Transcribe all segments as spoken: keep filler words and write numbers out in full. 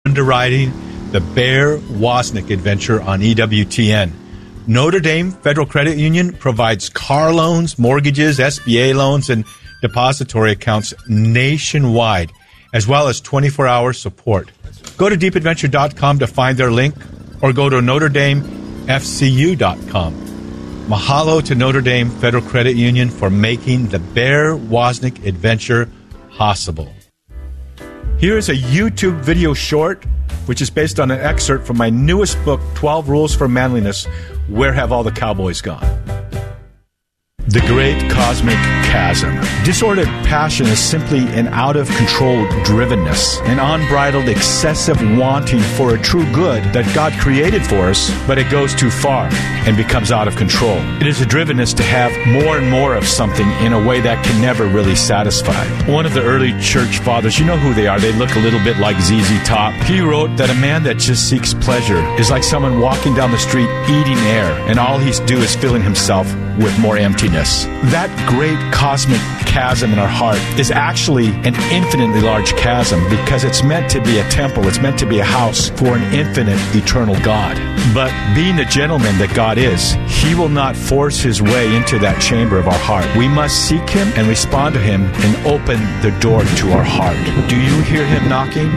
underwriting the Bear Wozniak adventure on E W T N. Notre Dame Federal Credit Union provides car loans, mortgages, S B A loans, and depository accounts nationwide, as well as twenty-four hour support. Go to deep adventure dot com to find their link, or go to notre dame f c u dot com. Mahalo to Notre Dame Federal Credit Union for making the Bear Wozniak adventure possible. Here is a YouTube video short, which is based on an excerpt from my newest book, twelve Rules for Manliness, Where Have All the Cowboys Gone? The Great Cosmic Chasm. Disordered passion is simply an out-of-control drivenness, an unbridled, excessive wanting for a true good that God created for us, but it goes too far and becomes out of control. It is a drivenness to have more and more of something in a way that can never really satisfy. One of the early church fathers, you know who they are, they look a little bit like Z Z Top. He wrote that a man that just seeks pleasure is like someone walking down the street eating air, and all he's do is filling himself with more emptiness. That great cosmic chasm in our heart is actually an infinitely large chasm because it's meant to be a temple. It's meant to be a house for an infinite, eternal God. But being the gentleman that God is, He will not force His way into that chamber of our heart. We must seek Him and respond to Him and open the door to our heart. Do you hear Him knocking?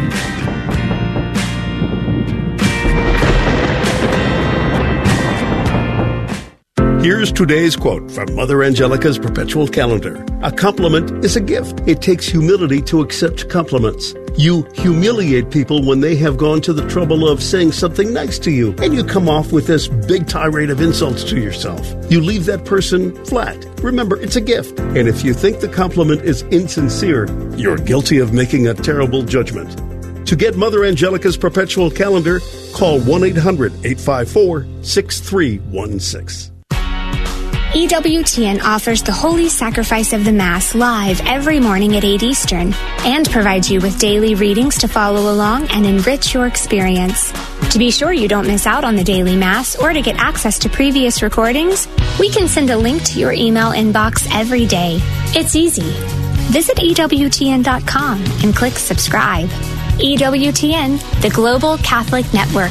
Here's today's quote from Mother Angelica's Perpetual Calendar. A compliment is a gift. It takes humility to accept compliments. You humiliate people when they have gone to the trouble of saying something nice to you, and you come off with this big tirade of insults to yourself. You leave that person flat. Remember, it's a gift. And if you think the compliment is insincere, you're guilty of making a terrible judgment. To get Mother Angelica's Perpetual Calendar, call one eight hundred eight five four six three one six. E W T N offers the Holy Sacrifice of the Mass live every morning at eight Eastern and provides you with daily readings to follow along and enrich your experience. To be sure you don't miss out on the daily Mass or to get access to previous recordings, we can send a link to your email inbox every day. It's easy. Visit E W T N dot com and click subscribe. E W T N, the Global Catholic Network.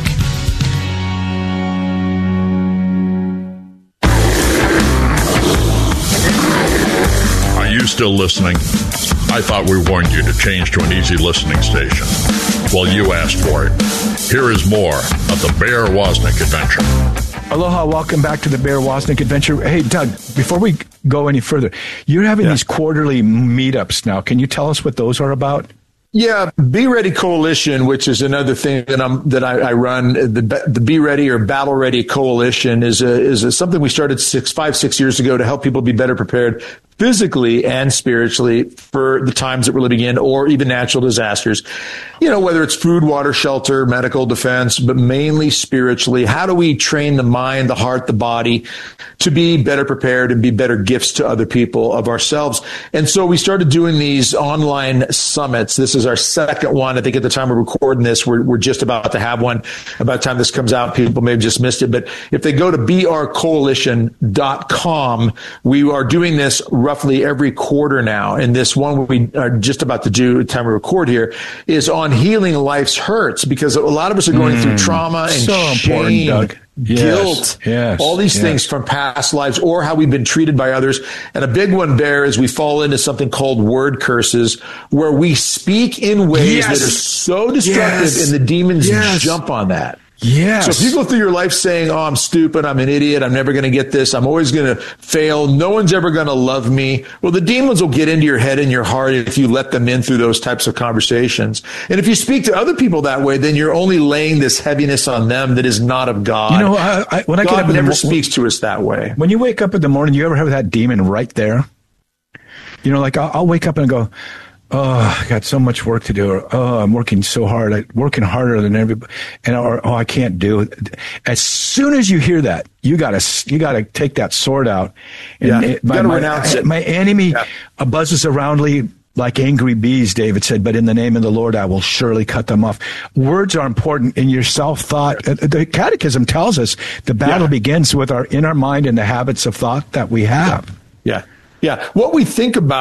Are you still listening? I thought we warned you to change to an easy listening station. Well, you asked for it. Here is more of the Bear Wozniak adventure. Aloha, welcome back to the Bear Wozniak adventure. Hey, Doug, before we go any further, you're having yeah. these quarterly meetups now. Can you tell us what those are about? Yeah, Be Ready Coalition, which is another thing that I'm that I, I run. The the Be Ready or Battle Ready Coalition is a, is a, something we started six five six years ago to help people be better prepared physically and spiritually for the times that we're living in, or even natural disasters. You know, whether it's food, water, shelter, medical, defense, but mainly spiritually. How do we train the mind, the heart, the body to be better prepared and be better gifts to other people of ourselves? And so we started doing these online summits. This is our second one. I think at the time we're recording this, we're, we're just about to have one. By the time this comes out, people may have just missed it. But if they go to b r coalition dot com, we are doing this roughly every quarter now. And this one we are just about to do, the time we record here, is on healing life's hurts, because a lot of us are going mm, through trauma and so shame, Doug. guilt, yes, yes, all these yes. things from past lives or how we've been treated by others. And a big one, Bear, is we fall into something called word curses, where we speak in ways yes. that are so destructive yes. and the demons yes. jump on that. Yes. So if you go through your life saying, oh, I'm stupid, I'm an idiot, I'm never going to get this, I'm always going to fail, no one's ever going to love me, well, the demons will get into your head and your heart if you let them in through those types of conversations. And if you speak to other people that way, then you're only laying this heaviness on them that is not of God. You know, I, I, when I God get up in never the, speaks to us that way. When you wake up in the morning, you ever have that demon right there? You know, like I'll, I'll wake up and go, oh, I got so much work to do. Or, oh, I'm working so hard. I'm working harder than everybody. And, or, oh, I can't do it. As soon as you hear that, you gotta, you gotta take that sword out. And yeah, it, my, gotta my, renounce it. My enemy yeah. buzzes around like angry bees, David said, but in the name of the Lord, I will surely cut them off. Words are important in your self-thought. The Catechism tells us the battle yeah. begins with our, in our mind and the habits of thought that we have. Yeah. Yeah. What we think about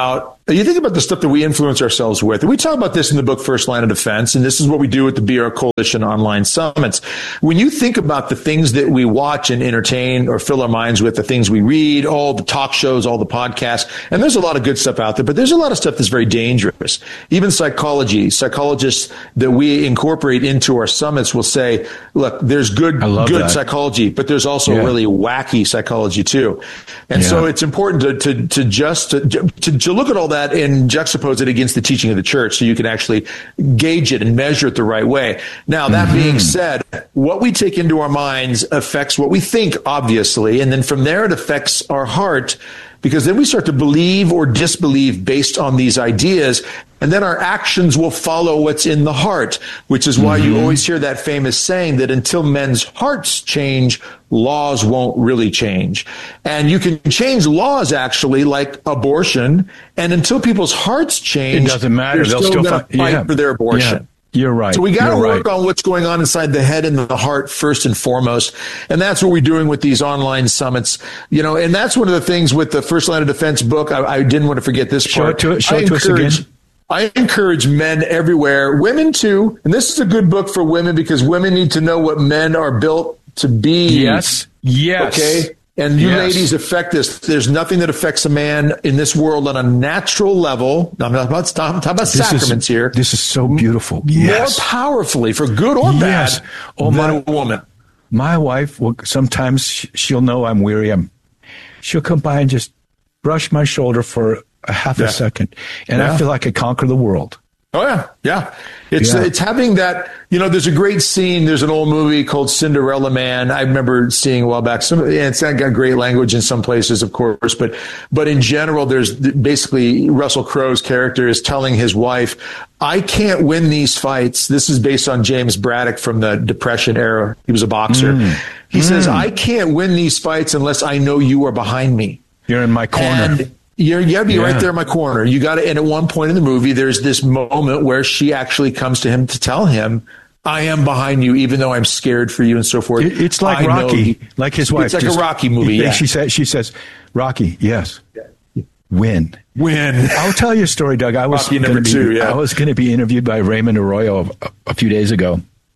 you think about the stuff that we influence ourselves with. And we talk about this in the book, First Line of Defense, and this is what we do at the B R Coalition online summits. When you think about the things that we watch and entertain or fill our minds with, the things we read, all the talk shows, all the podcasts, and there's a lot of good stuff out there, but there's a lot of stuff that's very dangerous. Even psychology, psychologists that we incorporate into our summits will say, look, there's good, good that. psychology, but there's also yeah. really wacky psychology too. And yeah. so it's important to, to, to just, to, to, to look at all that and juxtapose it against the teaching of the church so you can actually gauge it and measure it the right way. Now, that mm-hmm. being said, what we take into our minds affects what we think, obviously, and then from there it affects our heart, because then we start to believe or disbelieve based on these ideas, and then our actions will follow what's in the heart, which is why mm-hmm. you always hear that famous saying that until men's hearts change, laws won't really change. And you can change laws, actually, like abortion, and until people's hearts change, it doesn't matter. They'll still, still fight, fight yeah. for their abortion. Yeah. You're right. So we got to work right. on what's going on inside the head and the heart first and foremost. And that's what we're doing with these online summits. You know, and that's one of the things with the First Line of Defense book. I, I didn't want to forget this show part. It to, show it to us again. I encourage men everywhere, women too. And this is a good book for women because women need to know what men are built to be. Yes. Yes. Okay. And you yes. ladies affect this. There's nothing that affects a man in this world on a natural level. I'm not about, I'm talking about this sacraments is, here. This is so beautiful. More Yes. powerfully, for good or yes. bad, oh, than my, a woman. My wife will sometimes she'll know I'm weary. I'm, she'll come by and just brush my shoulder for a half Yeah. a second, and Yeah. I feel like I conquer the world. Oh yeah, yeah. It's Yeah. it's having that. You know, there's a great scene. There's an old movie called Cinderella Man. I remember seeing a while back. Some, yeah, it's got great language in some places, of course, but but in general, there's basically Russell Crowe's character is telling his wife, "I can't win these fights." This is based on James Braddock from the Depression era. He was a boxer. Mm. He mm. says, "I can't win these fights unless I know you are behind me. You're in my corner." And You're, you gotta be yeah. right there in my corner. You got to, and at one point in the movie, there's this moment where she actually comes to him to tell him, I am behind you, even though I'm scared for you and so forth. It, it's like I Rocky, like his wife. It's like just, a Rocky movie. Yeah. She says, she says, Rocky, yes, yeah. win. Win. I'll tell you a story, Doug. I was going to be, two, yeah. I was going to be interviewed by Raymond Arroyo a, a few days ago.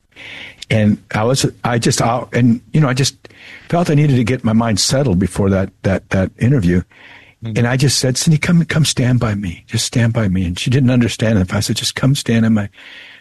And I was, I just, I, and you know, I just felt I needed to get my mind settled before that, that, that interview. And I just said, Cindy, come, come stand by me. Just stand by me. And she didn't understand it. I said, just come stand in my,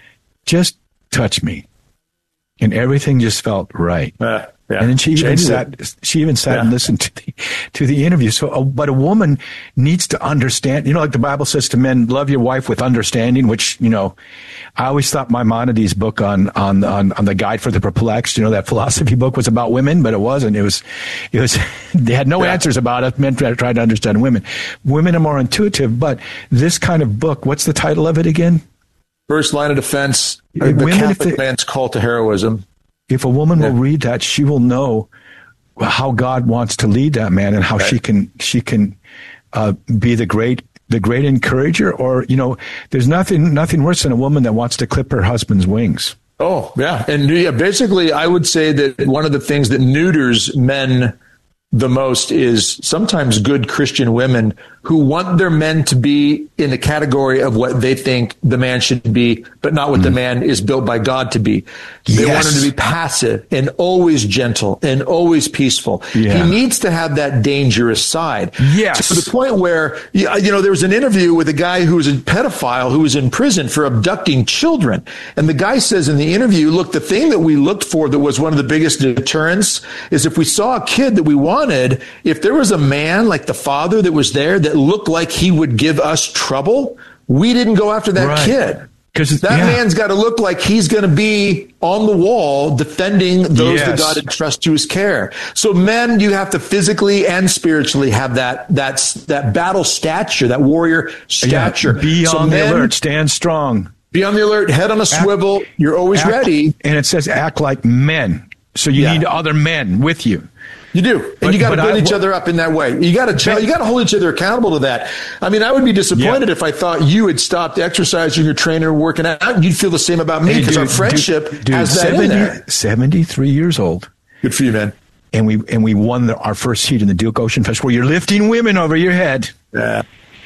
just touch me. And everything just felt right. Uh, yeah. And then she even Changed sat, it. she even sat Yeah. and listened to the, to the interview. So, uh, but a woman needs to understand, you know, like the Bible says to men, love your wife with understanding, which, you know, I always thought Maimonides' book on, on, on, on the Guide for the Perplexed, you know, that philosophy book was about women, but it wasn't. It was, it was, they had no Yeah. answers about it. Men tried to understand women. Women are more intuitive, but this kind of book, what's the title of it again? First Line of Defense, uh, Women, the if Catholic they- man's call to heroism. If a woman Yeah. will read that, she will know how God wants to lead that man and how Right. she can she can uh, be the great the great encourager. Or, you know, there's nothing nothing worse than a woman that wants to clip her husband's wings. Oh, yeah. And yeah, basically, I would say that one of the things that neuters men the most is sometimes good Christian women who want their men to be in the category of what they think the man should be, but not what mm. the man is built by God to be. They Yes. want him to be passive and always gentle and always peaceful. Yeah. He needs to have that dangerous side. Yes. To the point where, you know, there was an interview with a guy who was a pedophile who was in prison for abducting children. And the guy says in the interview, look, the thing that we looked for that was one of the biggest deterrents is if we saw a kid that we wanted, if there was a man like the father that was there that looked like he would give us trouble, we didn't go after that Right. kid. Because That yeah. man's got to look like he's going to be on the wall defending those Yes. that God entrusts to his care. So men, you have to physically and spiritually have that that that battle stature, that warrior stature. Yeah. Be so on men, the alert, stand strong. Be on the alert, head on a swivel. You're always Act- ready. And it says act like men. So you Yeah. need other men with you. You do, and But- you got to but build I- each other up in that way. You got to tell, you got to hold each other accountable to that. I mean, I would be disappointed Yeah. if I thought you had stopped exercising, your trainer, working out. You'd feel the same about me Hey, because our dude, friendship dude, dude, has that in seventy, there. seventy-three years old. Good for you, man. And we and we won the, our first heat in the Duke Ocean Fest, where you're lifting women over your head. Yeah.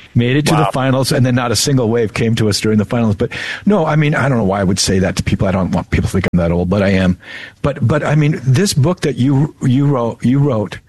Made it to Wow. the finals, and then not a single wave came to us during the finals. But no, I mean, I don't know why I would say that to people. I don't want people to think I'm that old, but I am. But but I mean, this book that you you wrote, you wrote,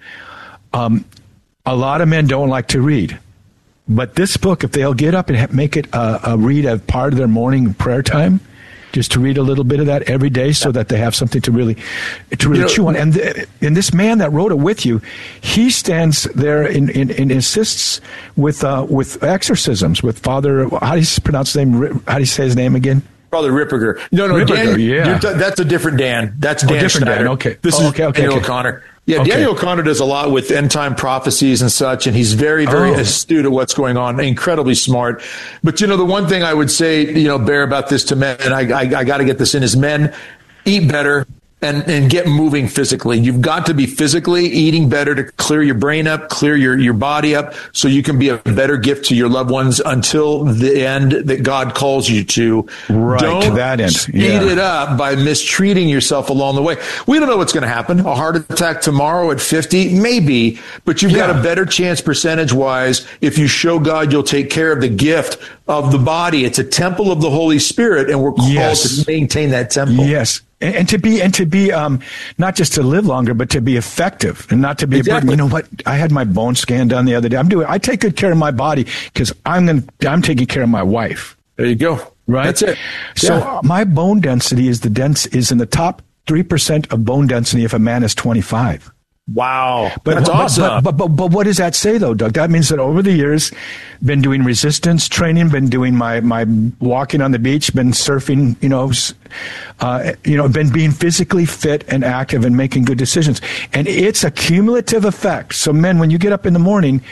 um, a lot of men don't like to read. But this book, if they'll get up and ha- make it a, a read as part of their morning prayer time, just to read a little bit of that every day, so that they have something to really, to really You know, chew on. And th- and this man that wrote it with you, he stands there and, and, and assists with uh, with exorcisms with Father. How do you pronounce his name? How do you say his name again? Father Ripperger. No, no, Ripperger, Dan, yeah. you're t- that's a different Dan. That's Dan Oh, different Dan, Schneider. okay. This Oh, is okay, okay, Daniel okay. O'Connor. Yeah, Okay. Daniel O'Connor does a lot with end time prophecies and such, and he's very, very Oh. astute at what's going on, incredibly smart. But, you know, the one thing I would say, you know, Bear, about this to men, and I, I, I got to get this in, is men eat better. And, and get moving physically. You've got to be physically eating better to clear your brain up, clear your, your body up, so you can be a better gift to your loved ones until the end that God calls you to. Right, don't to that end. speed Yeah. it up by mistreating yourself along the way. We don't know what's going to happen. A heart attack tomorrow at fifty, maybe, but you've got Yeah. a better chance percentage wise if you show God you'll take care of the gift of the body. It's a temple of the Holy Spirit, and we're called Yes. to maintain that temple. Yes. And, and to be, and to be, um, not just to live longer, but to be effective and not to be Exactly. a burden. You know what? I had my bone scan done the other day. I'm doing, I take good care of my body because I'm going to, I'm taking care of my wife. There you go. Right. That's it. So Yeah. uh, my bone density is the dense, is in the top three percent of bone density if a man is twenty-five. Wow. But, That's but, awesome. But, but, but, but what does that say, though, Doug? That means that over the years, been doing resistance training, been doing my, my walking on the beach, been surfing, you know, s- uh, you know, been being physically fit and active and making good decisions. And it's a cumulative effect. So, men, when you get up in the morning,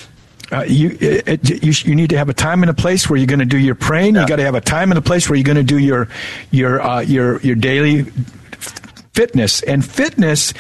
Uh, you, it, it, you you need to have a time and a place where you're going to do your praying. Yeah. You got to have a time and a place where you're going to do your your uh, your your daily f- fitness. And fitness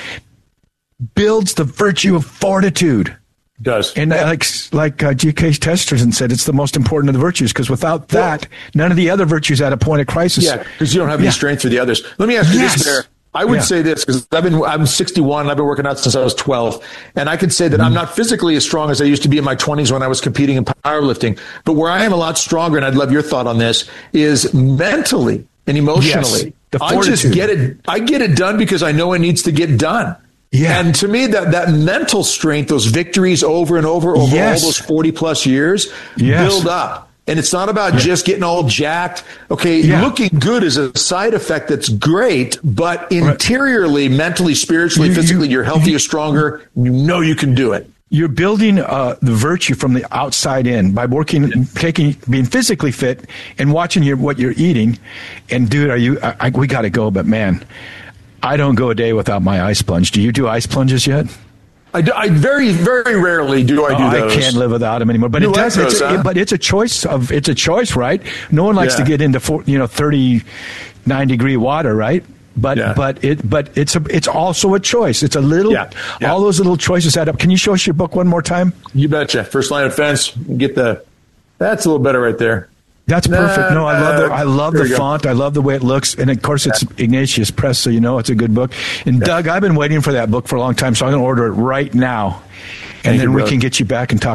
builds the virtue of fortitude. Does. And like like uh, G K Chesterton said, it's the most important of the virtues, because without that, none of the other virtues at a point of crisis. Yeah, because you don't have any Yeah. strength for the others. Let me ask you Yes. this, Bear. I would Yeah. say this because I've been I'm sixty-one and I've been working out since I was twelve, and I can say that I'm not physically as strong as I used to be in my twenties when I was competing in powerlifting. But where I am a lot stronger, and I'd love your thought on this, is mentally and emotionally. Yes, the I just fortitude. get it. I get it done because I know it needs to get done. Yeah. And to me, that, that mental strength, those victories over and over, over Yes. all those forty plus years, Yes. build up. And it's not about just getting all jacked. Okay, Yeah. looking good is a side effect that's great, but interiorly, mentally, spiritually, You- you- physically, you're healthier, stronger. You know you can do it. You're building uh, the virtue from the outside in by working, taking, being physically fit, and watching your what you're eating. And dude, are you? I, I, we got to go, but man, I don't go a day without my ice plunge. Do you do ice plunges yet? I, do- I very, very rarely do I do Oh, those. I can't live without them anymore. But You it like does. It's those, a, huh? it- but it's a choice of. It's a choice, right? No one likes Yeah. to get into four, you know thirty-nine degree water, right? But Yeah. but it but it's a it's also a choice. It's a little. Yeah. Yeah. All those little choices add up. Can you show us your book one more time? You betcha. First line of defense. Get the. That's a little better right there. That's perfect. No, I love the I love There the you go. font. I love the way it looks, and of course it's Ignatius Press, so you know it's a good book. And Doug, I've been waiting for that book for a long time, so I'm going to order it right now, and Thank then you, we brother. can get you back and talk